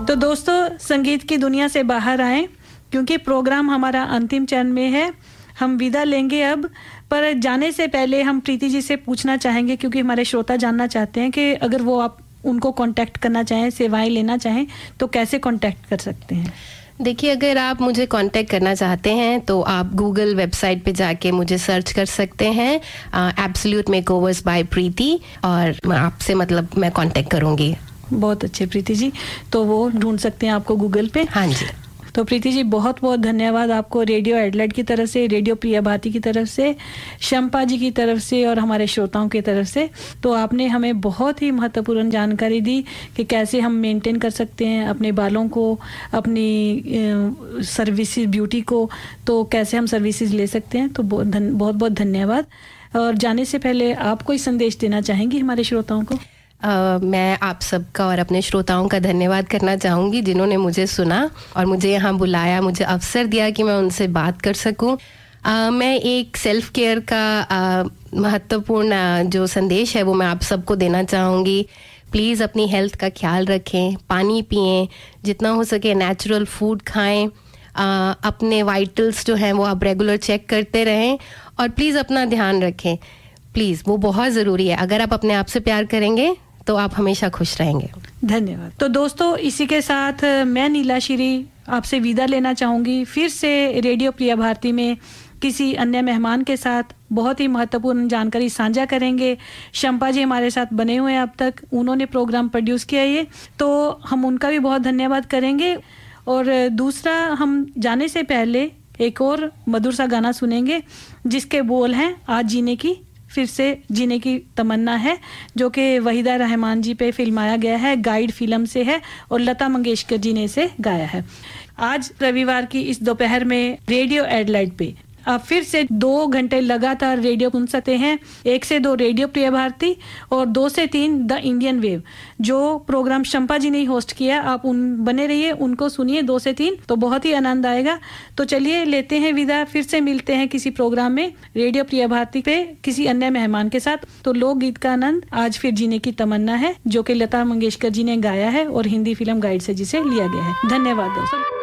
तो दोस्तों, संगीत की दुनिया से बाहर आए, क्योंकि प्रोग्राम हमारा अंतिम चरण में है। हम विदा लेंगे अब, पर जाने से पहले हम प्रीति जी से पूछना चाहेंगे, क्योंकि हमारे श्रोता जानना चाहते हैं कि अगर वो आप उनको कांटेक्ट करना चाहें, सेवाएं लेना चाहें, तो कैसे कांटेक्ट कर सकते हैं? देखिए, अगर आप मुझे कांटेक्ट करना चाहते हैं तो आप गूगल वेबसाइट पे जाके मुझे सर्च कर सकते हैं, एब्सोल्यूट मेकओवर्स बाय प्रीति, और आपसे मैं कांटेक्ट करूँगी। बहुत अच्छे प्रीति जी, तो वो ढूंढ सकते हैं आपको गूगल पे। हाँ जी। तो प्रीति जी, बहुत बहुत धन्यवाद आपको रेडियो एडलेट की तरफ से, रेडियो प्रिया भारती की तरफ से, शंपा जी की तरफ से और हमारे श्रोताओं की तरफ से। तो आपने हमें बहुत ही महत्वपूर्ण जानकारी दी कि कैसे हम मेंटेन कर सकते हैं अपने बालों को, अपनी सर्विसेज, ब्यूटी को, तो कैसे हम सर्विसेज ले सकते हैं। तो बहुत बहुत धन्यवाद। और जाने से पहले आप कोई संदेश देना चाहेंगी हमारे श्रोताओं को? मैं आप सबका और अपने श्रोताओं का धन्यवाद करना चाहूँगी, जिन्होंने मुझे सुना और मुझे यहाँ बुलाया, मुझे अवसर दिया कि मैं उनसे बात कर सकूँ। मैं एक सेल्फ केयर का महत्वपूर्ण जो संदेश है वो मैं आप सबको देना चाहूँगी। प्लीज़ अपनी हेल्थ का ख्याल रखें, पानी पिएं, जितना हो सके नेचुरल फूड खाएं, अपने वाइटल्स जो हैं वो आप रेगुलर चेक करते रहें, और प्लीज़ अपना ध्यान रखें। प्लीज़, वो बहुत ज़रूरी है। अगर आप अपने आप से प्यार करेंगे तो आप हमेशा खुश रहेंगे। धन्यवाद। तो दोस्तों, इसी के साथ मैं नीला श्री आपसे विदा लेना चाहूँगी। फिर से रेडियो प्रिया भारती में किसी अन्य मेहमान के साथ बहुत ही महत्वपूर्ण जानकारी साझा करेंगे। शंपा जी हमारे साथ बने हुए हैं अब तक, उन्होंने प्रोग्राम प्रोड्यूस किया ये, तो हम उनका भी बहुत धन्यवाद करेंगे। और दूसरा, हम जाने से पहले एक और मधुर सा गाना सुनेंगे, जिसके बोल हैं आज जीने की, फिर से जीने की तमन्ना है, जो कि वहीदा रहमान जी पे फिल्माया गया है, गाइड फिल्म से है, और लता मंगेशकर जी ने इसे गाया है। आज रविवार की इस दोपहर में रेडियो एडलाइट पे आप फिर से 2 घंटे लगातार रेडियो सुन सकते हैं। 1 से 2 रेडियो प्रिया भारती और 2 से 3 द इंडियन वेव, जो प्रोग्राम शंपा जी ने होस्ट किया। आप उन बने रहिए, उनको सुनिए 2 से 3, तो बहुत ही आनंद आएगा। तो चलिए लेते हैं विदा, फिर से मिलते हैं किसी प्रोग्राम में रेडियो प्रिया भारती पे किसी अन्य मेहमान के साथ। तो लोकगीत का आनंद आज फिर जीने की तमन्ना है, जो कि लता मंगेशकर जी ने गाया है और हिंदी फिल्म गाइड से जिसे लिया गया है। धन्यवाद दोस्तों।